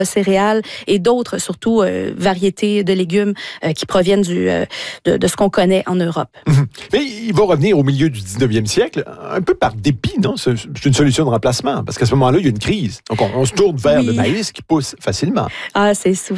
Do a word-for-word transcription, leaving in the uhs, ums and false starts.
céréales et d'autres, surtout euh, variétés de légumes euh, qui proviennent du, euh, de, de ce qu'on connaît en Europe. Mmh. Mais il va revenir au milieu du dix-neuvième siècle, un peu par dépit, non? C'est une solution de remplacement, parce qu'à ce moment-là, il y a une crise. Donc, on, on se tourne vers oui. le maïs qui pousse facilement. Ah, c'est souvent